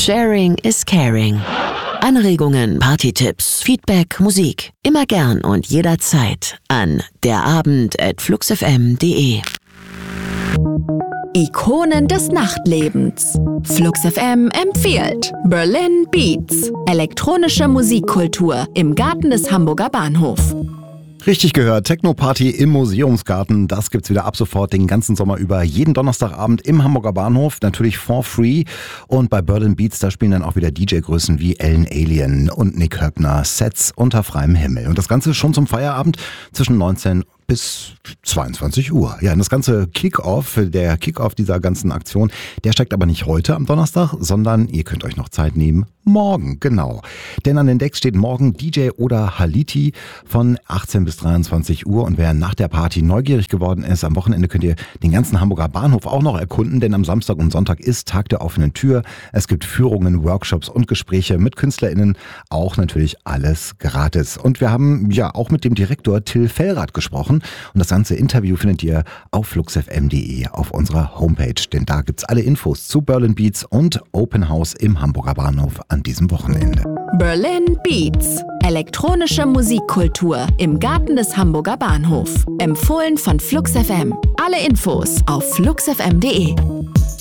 Sharing is caring. Anregungen, Partytipps, Feedback, Musik. Immer gern und jederzeit an derabend@fluxfm.de. Ikonen des Nachtlebens. Flux FM empfiehlt Berlin Beats. Elektronische Musikkultur im Garten des Hamburger Bahnhof. Richtig gehört, Techno-Party im Museumsgarten, das gibt's wieder ab sofort den ganzen Sommer über, jeden Donnerstagabend im Hamburger Bahnhof, natürlich for free. Und bei Berlin Beats, da spielen dann auch wieder DJ-Größen wie Ellen Alien und Nick Höppner, Sets unter freiem Himmel. Und das Ganze schon zum Feierabend zwischen 19 bis 22 Uhr. Ja, und das ganze der Kick-Off dieser ganzen Aktion, der steigt aber nicht heute am Donnerstag, sondern ihr könnt euch noch Zeit nehmen, morgen, genau. Denn an den Decks steht morgen DJ Oda Haliti von 18 bis 23 Uhr. Und wer nach der Party neugierig geworden ist, am Wochenende könnt ihr den ganzen Hamburger Bahnhof auch noch erkunden, denn am Samstag und Sonntag ist Tag der offenen Tür. Es gibt Führungen, Workshops und Gespräche mit KünstlerInnen, auch natürlich alles gratis. Und wir haben ja auch mit dem Direktor Till Fellrath gesprochen. Und das ganze Interview findet ihr auf fluxfm.de auf unserer Homepage, denn da gibt's alle Infos zu Berlin Beats und Open House im Hamburger Bahnhof an diesem Wochenende. Berlin Beats. Elektronische Musikkultur im Garten des Hamburger Bahnhof. Empfohlen von Flux FM. Alle Infos auf fluxfm.de.